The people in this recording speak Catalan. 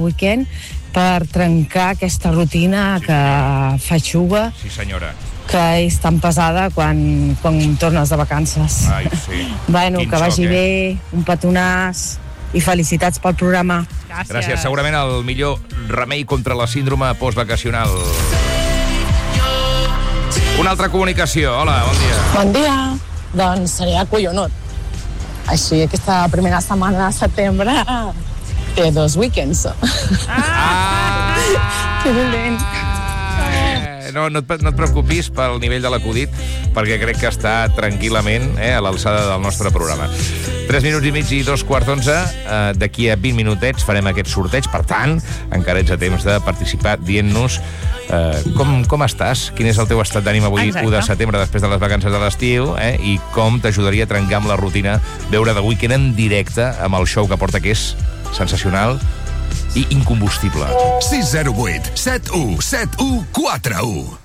weekend per trencar aquesta rutina que feixuga, Sí, senyora. que és tan pesada quan tornes de vacances. Ai, sí. Bueno, Quin que vagi xoc, bé, un petonàs i felicitats pel programa. Gràcies. Segurament el millor remei contra la síndrome postvacacional. Una altra comunicació. Hola, bon dia. Bon dia. Doncs seria collonut. Així, aquesta primera setmana de setembre té 2 weekends. Que dolent. No et preocupis pel nivell de l'acudit, perquè crec que està tranquil·lament a l'alçada del nostre programa. 3 minuts i mig i 2:15. D'aquí a 20 minutets farem aquest sorteig. Per tant, encara ets a temps de participar dient-nos com estàs, quin és el teu estat d'ànim avui, Exacte. 1 de setembre, després de les vacances de l'estiu, i com t'ajudaria a trencar amb la rutina veure The Weeknd en directe amb el show que porta, que és sensacional i incombustible. 608 717141.